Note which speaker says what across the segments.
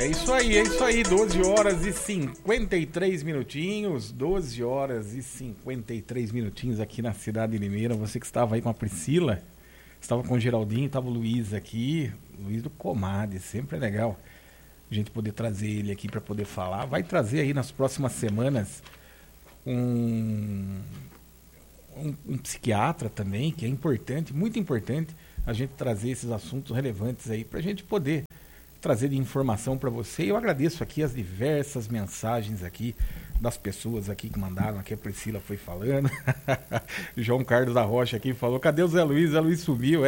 Speaker 1: É isso aí, 12 horas e 53 minutinhos, 12 horas e 53 minutinhos aqui na cidade de Limeira. Você que estava aí com a Priscila, estava com o Geraldinho, estava o Luiz aqui, Luiz do Comade, sempre é legal a gente poder trazer ele aqui para poder falar. Vai trazer aí nas próximas semanas um psiquiatra também, que é importante, muito importante a gente trazer esses assuntos relevantes aí para a gente poder trazer de informação para você. Eu agradeço aqui as diversas mensagens aqui das pessoas aqui que mandaram, aqui a Priscila foi falando, João Carlos da Rocha aqui falou, cadê o Zé Luiz? Zé Luiz sumiu,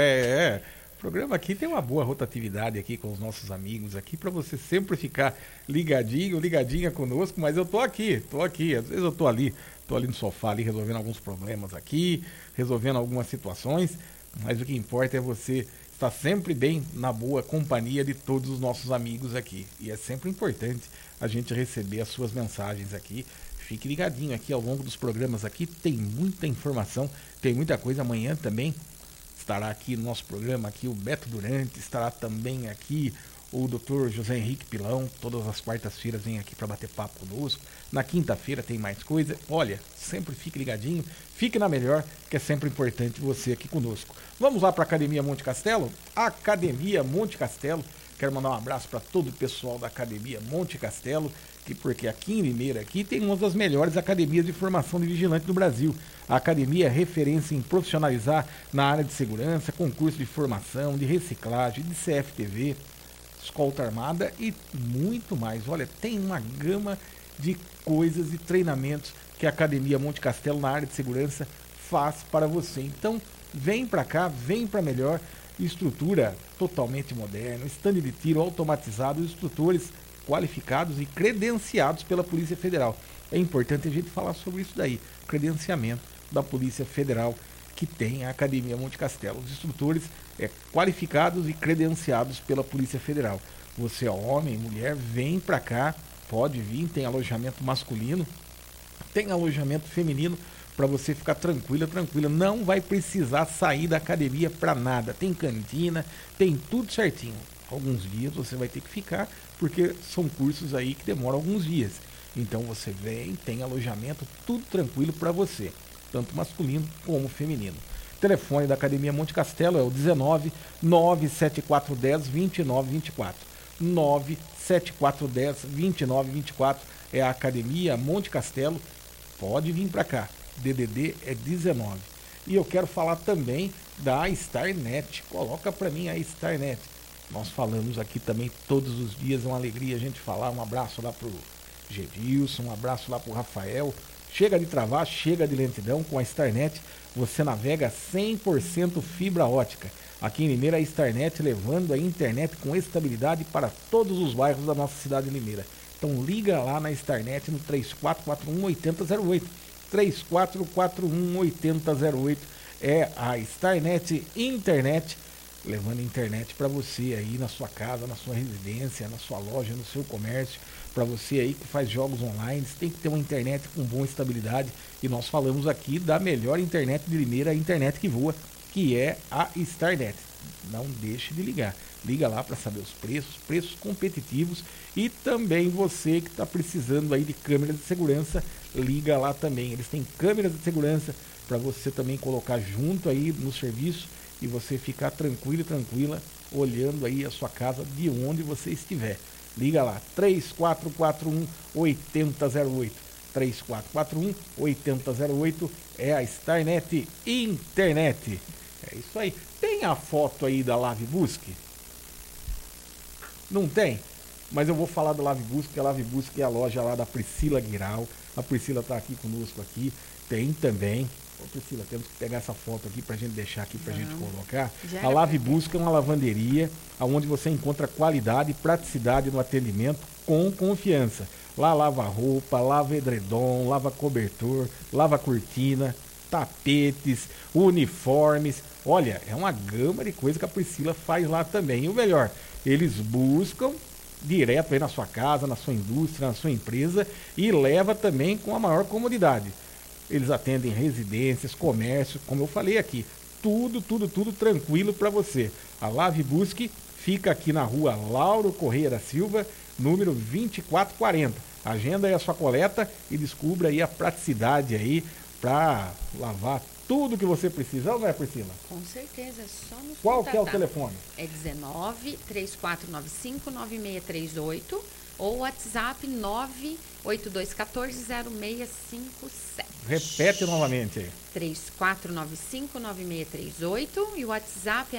Speaker 1: o programa aqui tem uma boa rotatividade aqui com os nossos amigos aqui, para você sempre ficar ligadinha conosco, mas eu tô aqui, às vezes eu tô ali no sofá ali resolvendo alguns problemas aqui, resolvendo algumas situações, mas o que importa é você estar sempre bem na boa companhia de todos os nossos amigos aqui. E é sempre importante a gente receber as suas mensagens aqui. Fique ligadinho aqui ao longo dos programas aqui, tem muita informação, tem muita coisa. Amanhã também estará aqui no nosso programa aqui o Beto Durante, estará também aqui o Dr. José Henrique Pilão, todas as quartas-feiras vem aqui para bater papo conosco. Na quinta-feira tem mais coisa. Olha, sempre fique ligadinho, fique na melhor, que é sempre importante você aqui conosco. Vamos lá para a Academia Monte Castelo? Academia Monte Castelo. Quero mandar um abraço para todo o pessoal da Academia Monte Castelo, porque aqui em Limeira aqui tem uma das melhores academias de formação de vigilante do Brasil. A academia é referência em profissionalizar na área de segurança, concurso de formação, de reciclagem, de CFTV, escolta armada e muito mais. Olha, tem uma gama de coisas e treinamentos que a Academia Monte Castelo na área de segurança faz para você. Então, vem para cá, vem para melhor, estrutura totalmente moderna, stand de tiro automatizado, instrutores qualificados e credenciados pela Polícia Federal. É importante a gente falar sobre isso daí, credenciamento da Polícia Federal que tem a Academia Monte Castelo. Os instrutores qualificados e credenciados pela Polícia Federal. Você é homem, mulher, vem pra cá, pode vir, tem alojamento masculino, tem alojamento feminino, para você ficar tranquila, não vai precisar sair da academia para nada, tem cantina, tem tudo certinho. Alguns dias você vai ter que ficar, porque são cursos aí que demoram alguns dias. Então você vem, tem alojamento, tudo tranquilo para você, tanto masculino como feminino. O telefone da Academia Monte Castelo é o 19 97410 2924. 97410 2924 é a Academia Monte Castelo. Pode vir para cá. DDD é 19. E eu quero falar também da Starnet. Coloca para mim a Starnet. Nós falamos aqui também todos os dias, é uma alegria a gente falar. Um abraço lá pro Gedilson, um abraço lá pro Rafael. Chega de travar, chega de lentidão. Com a Starnet você navega 100% fibra ótica. Aqui em Limeira, a Starnet levando a internet com estabilidade para todos os bairros da nossa cidade de Limeira. Então liga lá na Starnet no 3441-8008. 3441-8008 é a Starnet Internet, levando internet para você aí na sua casa, na sua residência, na sua loja, no seu comércio. Para você aí que faz jogos online, você tem que ter uma internet com boa estabilidade. E nós falamos aqui da melhor internet de Limeira, a internet que voa, que é a Starnet. Não deixe de ligar. Liga lá para saber os preços competitivos. E também você que está precisando aí de câmeras de segurança, liga lá também. Eles têm câmeras de segurança para você também colocar junto aí no serviço e você ficar tranquilo e tranquila olhando aí a sua casa de onde você estiver. Liga lá, 3441-8008. 3441-8008 é a Starnet Internet. É isso aí. Tem a foto aí da LaveBusc? Não tem? Mas eu vou falar da LaveBusc, porque a LaveBusc é a loja lá da Priscila Guiral. A Priscila está aqui conosco aqui. Tem também. Ô Priscila, temos que pegar essa foto aqui para a gente deixar aqui para a gente colocar. A LaveBusc é uma lavanderia onde você encontra qualidade e praticidade no atendimento com confiança. Lá lava roupa, lava edredom, lava cobertor, lava cortina, tapetes, uniformes. Olha, é uma gama de coisa que a Priscila faz lá também. E o melhor, eles buscam direto aí na sua casa, na sua indústria, na sua empresa e leva também com a maior comodidade. Eles atendem residências, comércio, como eu falei aqui, tudo tranquilo para você. A LaveBusc fica aqui na rua Lauro Correia da Silva, número 2440. Agenda aí a sua coleta e descubra aí a praticidade aí para lavar tudo que você precisa, não é, Priscila?
Speaker 2: Com certeza, é só nos
Speaker 1: Qual
Speaker 2: contatar.
Speaker 1: que é o telefone?
Speaker 2: É 19-3495-9638 ou WhatsApp 98214-0657.
Speaker 1: Repete novamente aí.
Speaker 2: 3495-9638 e o WhatsApp é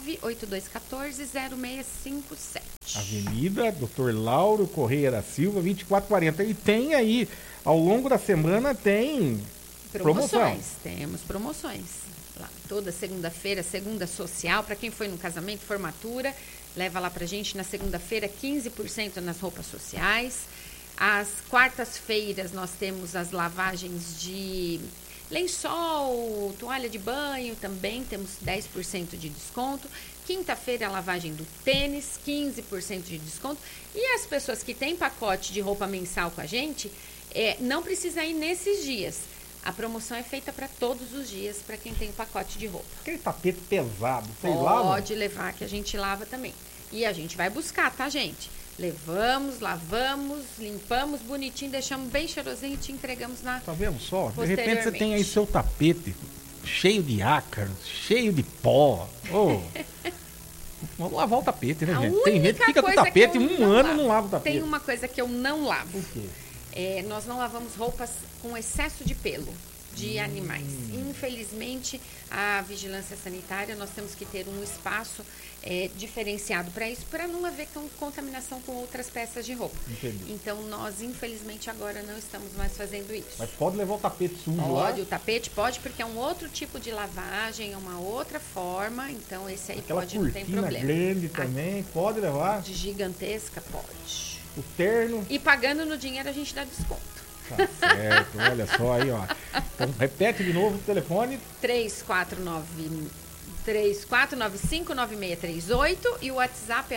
Speaker 2: 98214-0657.
Speaker 1: Avenida Dr. Lauro Correia da Silva, 2440. E tem aí, ao longo da semana, tem promoção.
Speaker 2: Temos promoções. Lá, toda segunda-feira, segunda social, para quem foi no casamento, formatura, leva lá pra gente na segunda-feira 15% nas roupas sociais. Às quartas-feiras nós temos as lavagens de lençol, toalha de banho, também temos 10% de desconto. Quinta-feira a lavagem do tênis, 15% de desconto. E as pessoas que têm pacote de roupa mensal com a gente, não precisa ir nesses dias. A promoção é feita para todos os dias, para quem tem o pacote de roupa.
Speaker 1: Aquele tapete pesado, vocês lavam?
Speaker 2: Pode levar, que a gente lava também. E a gente vai buscar, tá, gente? Levamos, lavamos, limpamos bonitinho, deixamos bem cheirosinho e te entregamos na...
Speaker 1: Tá vendo só? De repente você tem aí seu tapete cheio de ácaros, cheio de pó. Oh. Vamos lavar o tapete, né, gente? Tem gente que fica com o tapete um ano e não lava o tapete.
Speaker 2: Tem uma coisa que eu não lavo.
Speaker 1: O quê?
Speaker 2: Nós não lavamos roupas com excesso de pelo de animais. Infelizmente, a vigilância sanitária, nós temos que ter um espaço diferenciado para isso, para não haver contaminação com outras peças de roupa.
Speaker 1: Entendi.
Speaker 2: Então, nós, infelizmente, agora não estamos mais fazendo isso.
Speaker 1: Mas pode levar o tapete sujo lá?
Speaker 2: Pode, o tapete pode, porque é um outro tipo de lavagem, é uma outra forma, então esse aí
Speaker 1: aquela
Speaker 2: pode, não tem
Speaker 1: cortina
Speaker 2: problema.
Speaker 1: grande também, pode levar?
Speaker 2: De gigantesca, pode.
Speaker 1: O terno?
Speaker 2: E pagando no dinheiro a gente dá desconto.
Speaker 1: Tá certo, olha só aí, ó. Então, repete de novo o telefone.
Speaker 2: 3495-9638 e o WhatsApp é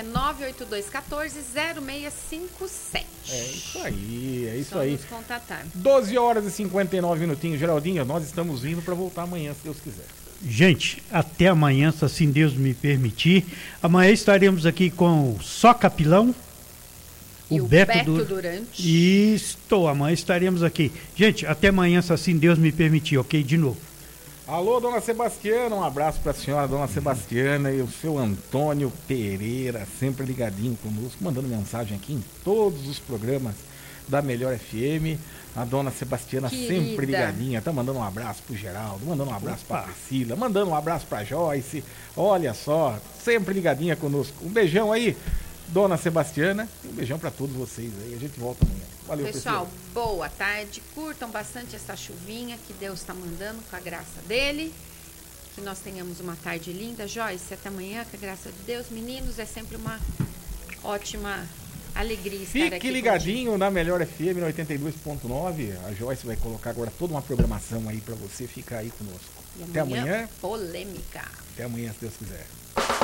Speaker 2: 98214-0657.
Speaker 1: É isso aí, é isso
Speaker 2: Só
Speaker 1: aí.
Speaker 2: nos contatar.
Speaker 1: 12 horas e 59 minutinhos. Geraldinho, nós estamos vindo para voltar amanhã, se Deus quiser.
Speaker 3: Gente, até amanhã, se assim Deus me permitir. Amanhã estaremos aqui com o Só Capilão.
Speaker 2: E o Beto Durante.
Speaker 3: Isso, amanhã estaremos aqui. Gente, até amanhã, se assim Deus me permitir, ok? De novo.
Speaker 1: Alô, dona Sebastiana, um abraço para a senhora, dona Sebastiana, e o seu Antônio Pereira, sempre ligadinho conosco, mandando mensagem aqui em todos os programas da Melhor FM. A dona Sebastiana
Speaker 2: Querida.
Speaker 1: sempre ligadinha, tá mandando um abraço pro Geraldo, mandando um abraço pra Priscila, mandando um abraço pra Joyce. Olha só, sempre ligadinha conosco. Um beijão aí, dona Sebastiana, e um beijão para todos vocês aí. A gente volta amanhã. Valeu,
Speaker 2: pessoal.
Speaker 1: Priscila.
Speaker 2: Boa tarde. Curtam bastante essa chuvinha que Deus está mandando com a graça dele. Que nós tenhamos uma tarde linda. Joyce, até amanhã, com a graça de Deus. Meninos, é sempre uma ótima alegria estar aqui.
Speaker 1: Fique ligadinho na Melhor FM 82.9. A Joyce vai colocar agora toda uma programação aí para você ficar aí conosco.
Speaker 2: E
Speaker 1: até amanhã.
Speaker 2: Polêmica.
Speaker 1: Até amanhã, se Deus quiser.